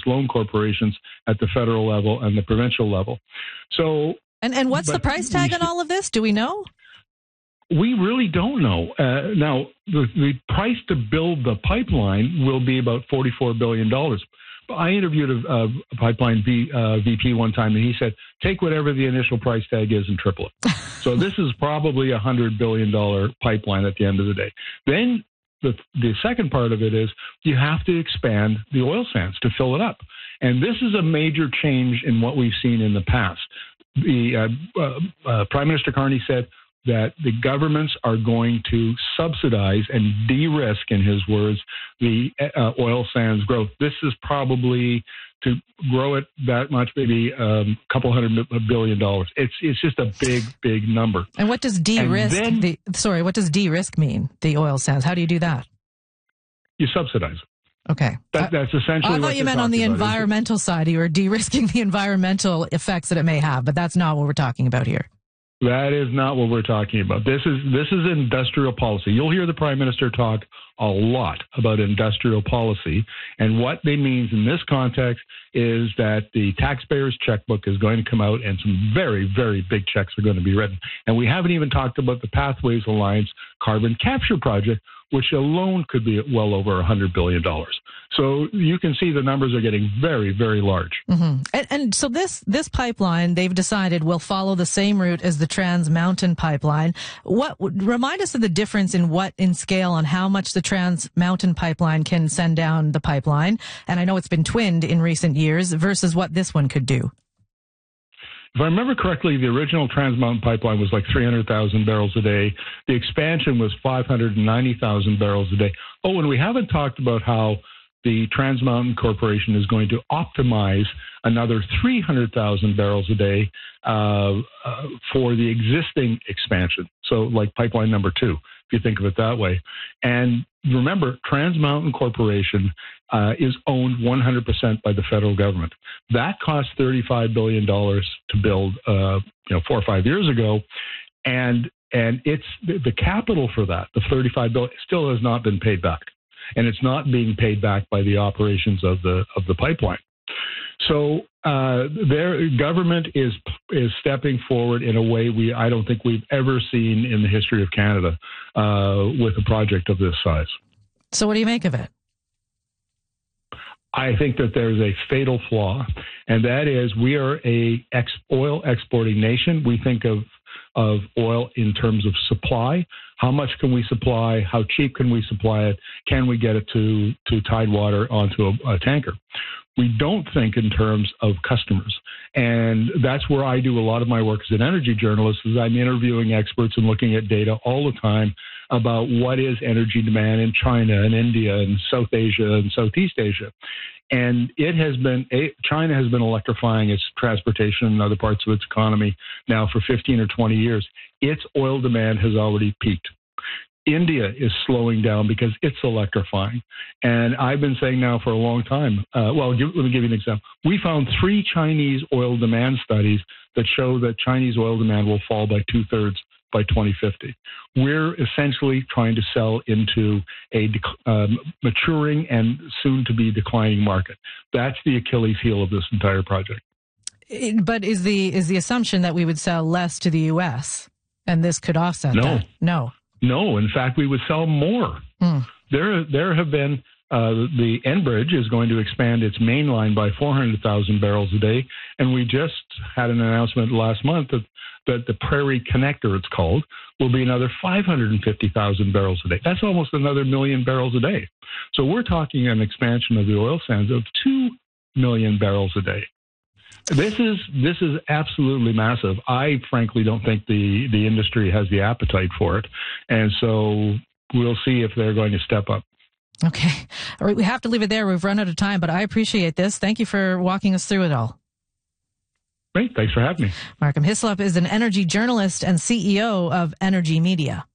loan corporations at the federal level and the provincial level. So, and what's the price tag on all of this? Do we know? We really don't know. Now, the price to build the pipeline will be about $44 billion. I interviewed a pipeline VP one time, and he said, take whatever the initial price tag is and triple it. So this is probably a $100 billion pipeline at the end of the day. Then the second part of it is you have to expand the oil sands to fill it up. And this is a major change in what we've seen in the past. The Prime Minister Carney said that the governments are going to subsidize and de-risk, in his words, the oil sands growth. This is probably, to grow it that much, maybe a couple $100 billion. It's just a big, big number. And what does de-risk? What does de-risk mean? The oil sands. How do you do that? You subsidize it. Okay. That's essentially. I thought you meant on the environmental side. You were de-risking the environmental effects that it may have, but that's not what we're talking about here. That is not what we're talking about. This is industrial policy. You'll hear the Prime Minister talk a lot about industrial policy, and what they means in this context is that the taxpayer's checkbook is going to come out and some very, very big checks are going to be written. And we haven't even talked about the Pathways Alliance carbon capture project, which alone could be well over $100 billion. So you can see the numbers are getting very, very large. Mm-hmm. And so this pipeline, they've decided, will follow the same route as the Trans Mountain pipeline. Remind us of the difference in scale on how much the Trans Mountain pipeline can send down the pipeline. And I know it's been twinned in recent years versus what this one could do. If I remember correctly, the original Trans Mountain pipeline was like 300,000 barrels a day. The expansion was 590,000 barrels a day. Oh, and we haven't talked about how the Trans Mountain Corporation is going to optimize another 300,000 barrels a day for the existing expansion. So like pipeline number 2, if you think of it that way. And remember, Trans Mountain Corporation is owned 100% by the federal government. That cost $35 billion to build 4 or 5 years ago. And it's the capital for that, the $35 billion, still has not been paid back. And it's not being paid back by the operations of the pipeline. So their government is stepping forward in a way I don't think we've ever seen in the history of Canada with a project of this size. So what do you make of it? I think that there's a fatal flaw, and that is we are a oil exporting nation. We think of oil in terms of supply. How much can we supply? How cheap can we supply it? Can we get it to Tidewater onto a tanker? We don't think in terms of customers. And that's where I do a lot of my work as an energy journalist, is I'm interviewing experts and looking at data all the time about what is energy demand in China and India and South Asia and Southeast Asia. And China has been electrifying its transportation and other parts of its economy now for 15 or 20 years. Its oil demand has already peaked. India is slowing down because it's electrifying. And I've been saying now for a long time, let me give you an example. We found 3 Chinese oil demand studies that show that Chinese oil demand will fall by 2/3 by 2050. We're essentially trying to sell into a maturing and soon-to-be declining market. That's the Achilles heel of this entire project. But is the assumption that we would sell less to the U.S. and this could offset that? No. In fact, we would sell more. There have been the Enbridge is going to expand its main line by 400,000 barrels a day, and we just had an announcement last month that the Prairie Connector, it's called, will be another 550,000 barrels a day. That's almost another 1 million barrels a day. So we're talking an expansion of the oil sands of 2 million barrels a day. This is absolutely massive. I frankly don't think the industry has the appetite for it. And so we'll see if they're going to step up. Okay. All right. We have to leave it there. We've run out of time, but I appreciate this. Thank you for walking us through it all. Great. Thanks for having me. Markham Hislop is an energy journalist and CEO of Energy Media.